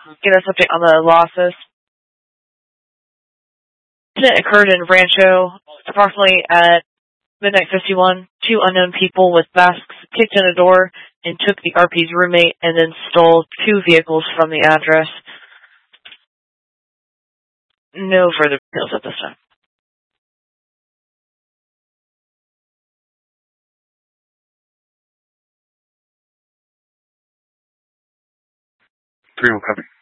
Get us update on the losses. Incident occurred in Rancho approximately at midnight 51. 2 unknown people with masks kicked in a door and took the RP's roommate and then stole 2 vehicles from the address. No further details at this time. 3-1 copy.